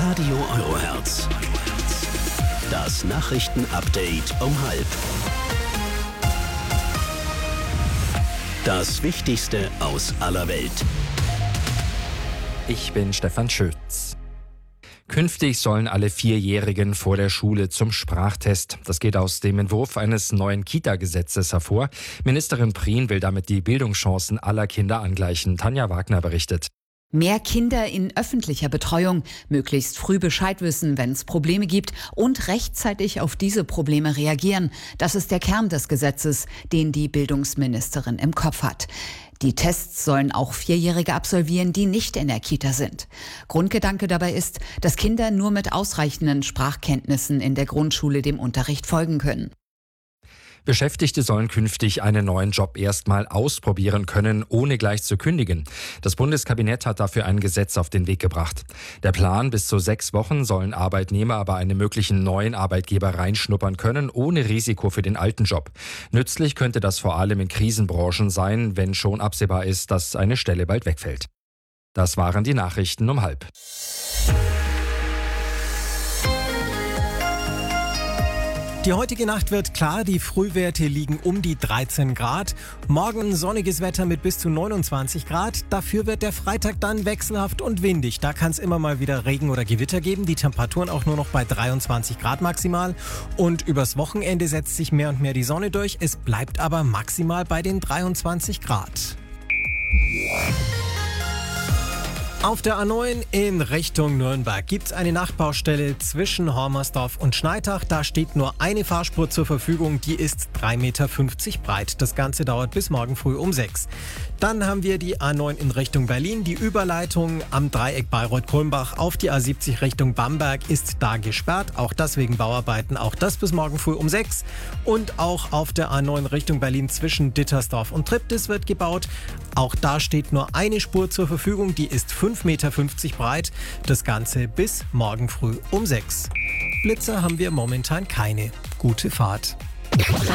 Radio Eurohertz. Das Nachrichtenupdate um 12:30. Das Wichtigste aus aller Welt. Ich bin Stefan Schütz. Künftig sollen alle Vierjährigen vor der Schule zum Sprachtest. Das geht aus dem Entwurf eines neuen Kita-Gesetzes hervor. Ministerin Prien will damit die Bildungschancen aller Kinder angleichen. Tanja Wagner berichtet. Mehr Kinder in öffentlicher Betreuung, möglichst früh Bescheid wissen, wenn es Probleme gibt und rechtzeitig auf diese Probleme reagieren. Das ist der Kern des Gesetzes, den die Bildungsministerin im Kopf hat. Die Tests sollen auch Vierjährige absolvieren, die nicht in der Kita sind. Grundgedanke dabei ist, dass Kinder nur mit ausreichenden Sprachkenntnissen in der Grundschule dem Unterricht folgen können. Beschäftigte sollen künftig einen neuen Job erstmal ausprobieren können, ohne gleich zu kündigen. Das Bundeskabinett hat dafür ein Gesetz auf den Weg gebracht. Der Plan: bis zu 6 Wochen sollen Arbeitnehmer bei einem möglichen neuen Arbeitgeber reinschnuppern können, ohne Risiko für den alten Job. Nützlich könnte das vor allem in Krisenbranchen sein, wenn schon absehbar ist, dass eine Stelle bald wegfällt. Das waren die Nachrichten um 12:30. Die heutige Nacht wird klar, die Frühwerte liegen um die 13 Grad. Morgen sonniges Wetter mit bis zu 29 Grad. Dafür wird der Freitag dann wechselhaft und windig. Da kann es immer mal wieder Regen oder Gewitter geben. Die Temperaturen auch nur noch bei 23 Grad maximal. Und übers Wochenende setzt sich mehr und mehr die Sonne durch. Es bleibt aber maximal bei den 23 Grad. Auf der A9 in Richtung Nürnberg gibt es eine Nachtbaustelle zwischen Hormersdorf und Schneitach. Da steht nur eine Fahrspur zur Verfügung, die ist 3,50 Meter breit. Das Ganze dauert bis morgen früh um 6. Dann haben wir die A9 in Richtung Berlin. Die Überleitung am Dreieck Bayreuth-Kulmbach auf die A70 Richtung Bamberg ist da gesperrt. Auch das wegen Bauarbeiten, auch das bis morgen früh um 6. Und auch auf der A9 Richtung Berlin zwischen Dittersdorf und Triptis wird gebaut. Auch da steht nur eine Spur zur Verfügung, die ist 5,50 Meter breit. Das Ganze bis morgen früh um 6. Blitzer haben wir momentan keine. Gute Fahrt.